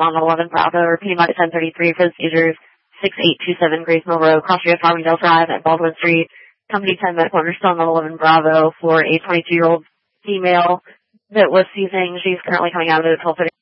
on 11 Bravo, repeating by 1033 for the seizures, 6827 Grace Mill Road, Cross Street, Farmingdale Drive at Baldwin Street. Company 10 medical understood on 11 Bravo for a 22-year-old female that was seizing. She's currently coming out of the 1230.